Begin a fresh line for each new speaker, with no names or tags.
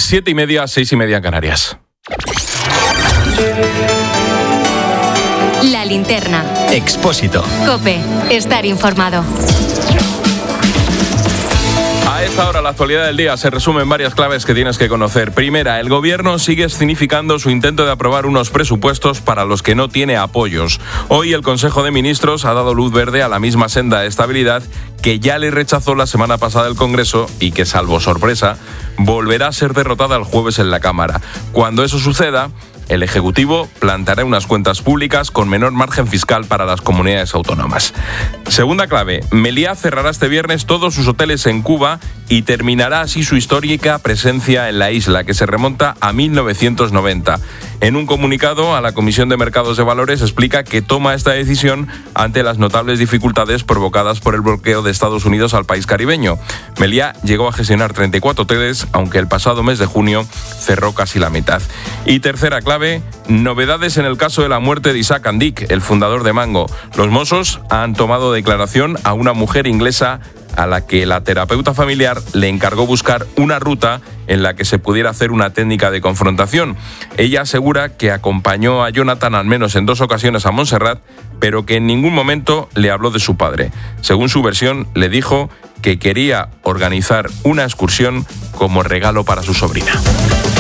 7:30, 6:30 en Canarias.
La linterna.
Expósito.
COPE. Estar informado.
A esta hora, la actualidad del día se resume en varias claves que tienes que conocer. Primera, el gobierno sigue escenificando su intento de aprobar unos presupuestos para los que no tiene apoyos. Hoy el Consejo de Ministros ha dado luz verde a la misma senda de estabilidad que ya le rechazó la semana pasada el Congreso y que, salvo sorpresa, volverá a ser derrotada el jueves en la Cámara. Cuando eso suceda, el Ejecutivo planteará unas cuentas públicas con menor margen fiscal para las comunidades autónomas. Segunda clave, Meliá cerrará este viernes todos sus hoteles en Cuba y terminará así su histórica presencia en la isla, que se remonta a 1990. En un comunicado a la Comisión de Mercados de Valores explica que toma esta decisión ante las notables dificultades provocadas por el bloqueo de Estados Unidos al país caribeño. Meliá llegó a gestionar 34 hoteles, aunque el pasado mes de junio cerró casi la mitad. Y tercera clave, novedades en el caso de la muerte de Isaac Andic, el fundador de Mango. Los Mossos han tomado declaración a una mujer inglesa a la que la terapeuta familiar le encargó buscar una ruta en la que se pudiera hacer una técnica de confrontación. Ella asegura que acompañó a Jonathan al menos en 2 ocasiones a Montserrat, pero que en ningún momento le habló de su padre. Según su versión, le dijo que quería organizar una excursión como regalo para su sobrina.